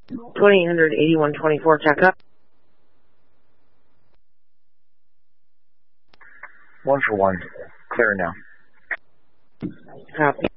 208124, check up. 1 for 1. Clear now. Copy.